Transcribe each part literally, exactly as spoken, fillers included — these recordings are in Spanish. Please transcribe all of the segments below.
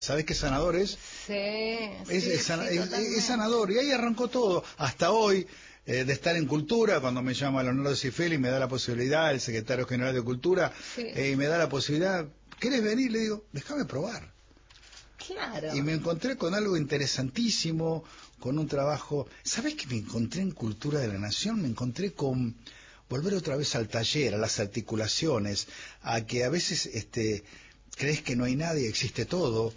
¿Sabés qué sanador es? Sí, es, sí, es, sana, sí, es, es sanador, y ahí arrancó todo, hasta hoy, eh, de estar en Cultura, cuando me llama Leonardo Cifeli y me da la posibilidad, el secretario general de Cultura, sí. eh, y me da la posibilidad, ¿querés venir? Le digo, déjame probar. Claro. Y me encontré con algo interesantísimo, con un trabajo. ¿Sabés qué me encontré en Cultura de la Nación? Me encontré con volver otra vez al taller, a las articulaciones, a que a veces este, crees que no hay nadie, existe todo.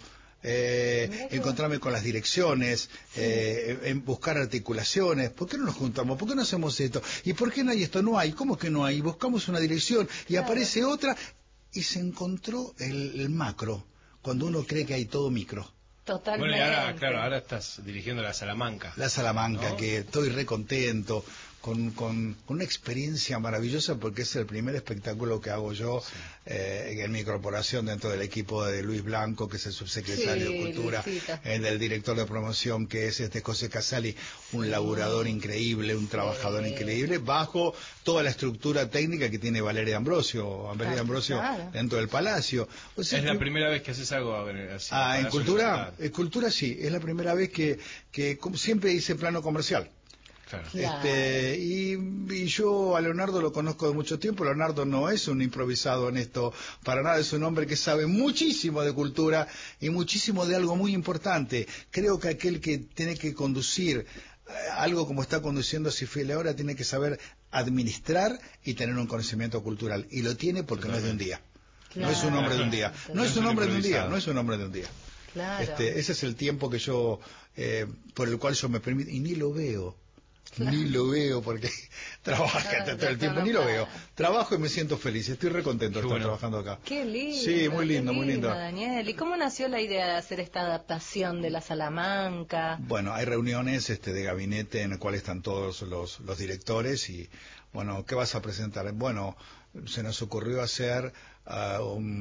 Eh, encontrarme con las direcciones, sí. eh, en buscar articulaciones. ¿Por qué no nos juntamos? ¿Por qué no hacemos esto? ¿Y por qué no hay esto? No hay. ¿Cómo que no hay? Buscamos una dirección y claro. aparece otra, y se encontró el, el macro, cuando uno cree que hay todo micro. Totalmente. Bueno, y ahora, claro, ahora estás dirigiendo la Salamanca. La Salamanca, ¿no? Que estoy re contento, con, con, con una experiencia maravillosa, porque es el primer espectáculo que hago yo sí. eh, en mi incorporación dentro del equipo de Luis Blanco, que es el subsecretario sí, de Cultura, eh, del director de promoción, que es este José Casali, un sí. laburador increíble, un trabajador sí. increíble, bajo toda la estructura técnica que tiene Valeria Ambrosio, Valeria Ambrosio claro. dentro del Palacio. O sea, es que, la primera vez que haces algo así. Ah, en Cultura, en Cultura sí, es la primera vez que, que como siempre hice plano comercial. Claro. Este, y, y yo a Leonardo lo conozco de mucho tiempo. Leonardo no es un improvisado en esto, para nada, es un hombre que sabe muchísimo de cultura y muchísimo de algo muy importante. Creo que aquel que tiene que conducir algo como está conduciendo Cifeli ahora tiene que saber administrar y tener un conocimiento cultural, y lo tiene porque no es de un día. Claro. No es un hombre de un día, no es un hombre de un día, no es un hombre de un día. Claro. Este, ese es el tiempo que yo, eh, por el cual yo me permito, y ni lo veo. Claro. Ni lo veo porque trabaja claro, todo el tiempo, ni lo veo. Trabajo y me siento feliz, estoy re contento de estar bueno. trabajando acá. Qué lindo. Sí, muy lindo, lindo, muy lindo. Daniel, ¿y cómo nació la idea de hacer esta adaptación de la Salamanca? Bueno, hay reuniones este, de gabinete en el cual están todos los, los directores y, bueno, ¿qué vas a presentar? Bueno, se nos ocurrió hacer, uh,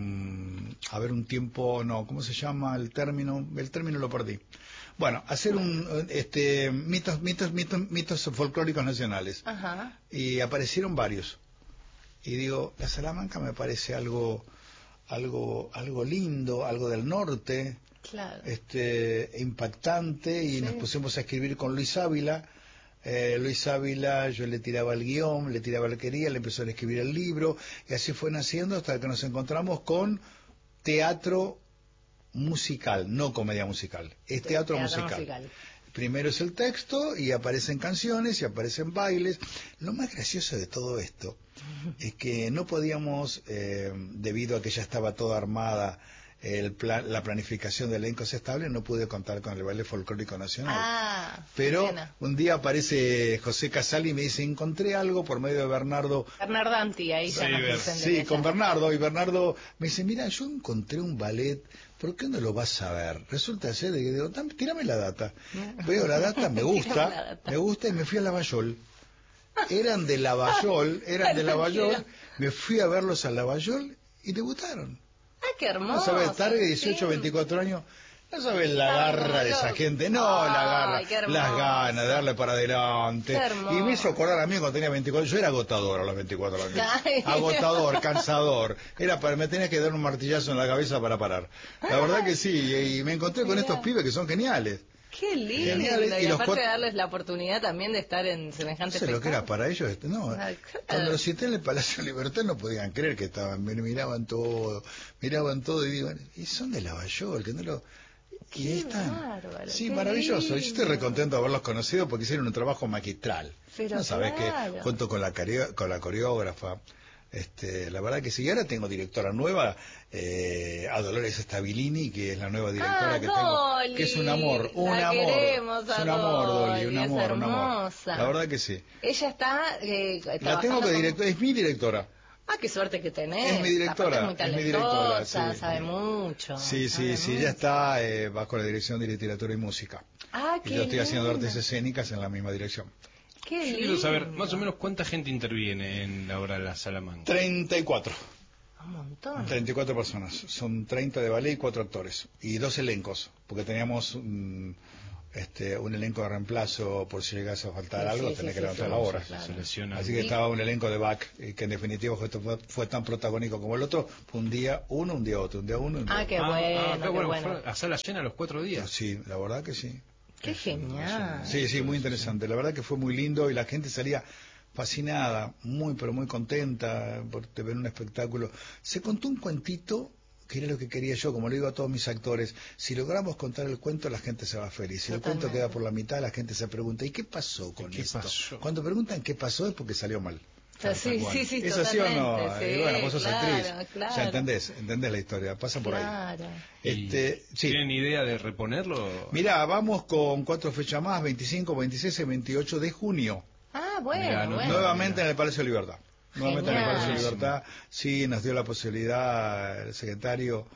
un, a ver, un tiempo, no, ¿cómo se llama el término? El término lo perdí. Bueno, hacer un este mitos mitos mitos mitos folclóricos nacionales. Ajá. Y aparecieron varios. Y digo, la Salamanca me parece algo algo algo lindo, algo del norte. Claro. Este impactante, y sí. nos pusimos a escribir con Luis Ávila. Eh, Luis Ávila, yo le tiraba el guión, le tiraba la quería, le empezó a escribir el libro, y así fue naciendo hasta que nos encontramos con teatro musical, no comedia musical, es teatro, teatro musical. musical. Primero es el texto y aparecen canciones y aparecen bailes. Lo más gracioso de todo esto es que no podíamos, eh, debido a que ya estaba toda armada el plan, la planificación de elencos estable, no pude contar con el baile folclórico nacional. Ah, pero buena. Un día aparece José Casali y me dice, encontré algo por medio de Bernardo. Bernardanti, ahí sí, ya nos ver, dicen Sí, con Bernardo, y Bernardo me dice, mira, yo encontré un ballet, ¿por qué no lo vas a ver? Resulta ser de que digo, tírame la data. Veo la data, me gusta, data. me gusta, y me fui a Lavallol. Eran de Lavallol, eran de Lavallol, me fui a verlos a Lavallol y debutaron. ¡Ah, qué hermoso! No sabes, tarde, dieciocho, veinticuatro años, no sabes la garra de esa gente, no Ay, la garra, las ganas de darle para adelante. Y me hizo acordar a mí cuando tenía veinticuatro, yo era agotador a los veinticuatro años. Ay. Agotador, cansador, era para, me tenía que dar un martillazo en la cabeza para parar. La verdad que sí, y me encontré con Mirá. estos pibes que son geniales. Qué lindo, Geniales. y, y los aparte cuatro... de darles la oportunidad también de estar en semejante no sé lo que era para ellos, no, Ay, claro. Cuando los cité en el Palacio de Libertad no podían creer que estaban, me miraban todo, miraban todo y digo, y son de Lavallol, que no lo... Y ahí están. Bárbaro, sí, maravilloso, yo estoy recontento de haberlos conocido porque hicieron un trabajo magistral. Pero no sabes claro. que junto con la, con la coreógrafa, este, la verdad que sí. Y ahora tengo directora nueva, eh, a Dolores Stabilini, que es la nueva directora ah, que Dolly, tengo, que es un amor, un la amor, queremos a es un amor, Dolly, Dolly, un amor, es un amor. La verdad que sí. Ella está eh, la tengo que directora, con... es mi directora. Ah, qué suerte que tenés. Es mi directora. Es muy talentosa, es mi directora, sí. sabe mucho. Sí, sí, sabe sí, mucho. ya está eh, bajo la dirección de literatura y música. Ah, qué y yo estoy lindo. haciendo artes escénicas en la misma dirección. Qué yo lindo. quiero saber, más o menos, ¿cuánta gente interviene en la obra de la Salamanca? treinta y cuatro. Un montón. treinta y cuatro personas. Son treinta de ballet y cuatro actores. Y dos elencos, porque teníamos... Um, este, un elenco de reemplazo por si llegase a faltar Sí, algo, sí, tenés sí, que sí, levantar sí, la obra. claro. Se lesiona. Así que estaba un elenco de back, eh, que en definitiva fue, fue, fue tan protagónico como el otro. Fue un día uno, un día otro, un día uno, un día Ah, otro. qué Ah, bueno, ah, qué bueno, bueno. fue a sala llena los cuatro días. Sí, la verdad que sí. Qué genial. Sí, sí, muy interesante. La verdad que fue muy lindo y la gente salía fascinada, muy, pero muy contenta por ver un espectáculo. Se contó un cuentito que era lo que quería yo, como le digo a todos mis actores, si logramos contar el cuento la gente se va feliz, si Totalmente. el cuento queda por la mitad la gente se pregunta, ¿y qué pasó con ¿Qué esto? pasó? Cuando preguntan qué pasó es porque salió mal. Sí, sí, sí, ¿Es así o no? totalmente, Y bueno, vos sos claro, actriz, claro. ya entendés, entendés la historia, pasa por ahí. Claro. Este, sí. ¿Tienen idea de reponerlo? Mirá, vamos con cuatro fechas más, veinticinco, veintiséis y veintiocho de junio, Ah, bueno, Mirá, no, bueno. nuevamente en el Palacio de Libertad. Nuevamente en el Genial. Palacio de Libertad, sí, nos dio la posibilidad el secretario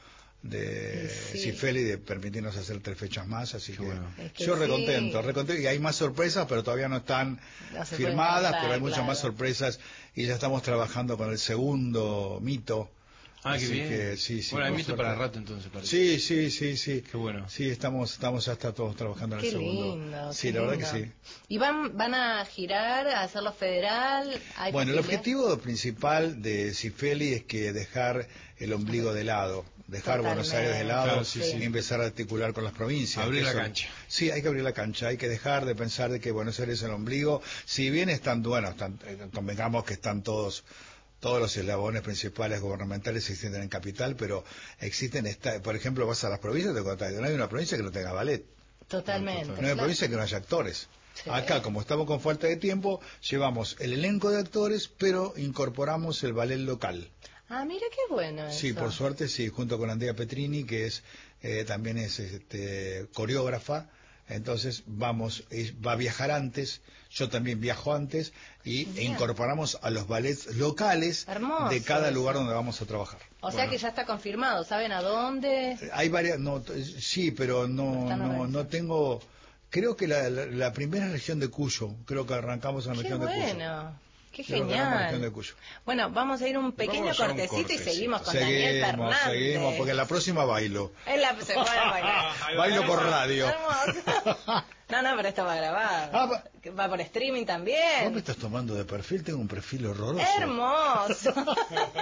Y de sí. Cifeli de permitirnos hacer tres fechas más, así Qué que, bueno. Es que yo sí. recontento, recontento, y hay más sorpresas, pero todavía no están No se firmadas, pueden contar, pero hay muchas claro. más sorpresas y ya estamos trabajando con el segundo mito. Ah, qué Así bien. que, sí, sí, bueno, hay por mito suerte. para rato entonces, parece. Sí, sí, sí, sí. Qué bueno. Sí, estamos, estamos ya está todos trabajando en Qué el segundo. lindo. Sí, qué la verdad lindo. que sí. ¿Y van, van a girar, a hacerlo federal? ¿Hay Bueno, el posibilidad? objetivo principal de Cifeli es que dejar el ombligo de lado, dejar Buenos Aires de lado Claro, sí, y sí. empezar a articular con las provincias. Abrir que la eso- cancha. Sí, hay que abrir la cancha, hay que dejar de pensar de que Buenos Aires es el ombligo, si bien están, bueno, están, eh, convengamos que están todos todos los eslabones principales gubernamentales existen en capital, pero existen, esta, por ejemplo, vas a las provincias, te contás, no hay una provincia que no tenga ballet, Totalmente. no hay claro. provincia que no haya actores. Sí. Acá, como estamos con falta de tiempo, llevamos el elenco de actores, pero incorporamos el ballet local. Ah, mira qué bueno eso. Sí, por suerte, sí, junto con Andrea Petrini, que es eh, también es este, coreógrafa. Entonces vamos, eh, va a viajar antes, yo también viajo antes y e Bien. incorporamos a los ballets locales Hermoso de cada eso. lugar donde vamos a trabajar. O sea que ya está confirmado, ¿saben a dónde? Hay varias, no, t- sí, pero no, Están no, no organizados. tengo. Creo que la, la, la primera es región de Cuyo, creo que arrancamos en la Qué región de Cuyo. bueno, qué Creo que arrancamos en la región de genial. Cuyo. Bueno, vamos a ir un pequeño Vamos a un cortecito y cortecito. seguimos con Daniel Seguimos, Fernández. seguimos, porque la próxima bailo. Es la, se puede bailar. Bailo por radio. Hermoso. No, no, pero esto va grabado. Ah, va- Va por streaming ¿Vos también. me estás tomando de perfil? Tengo un perfil horroroso. Hermoso.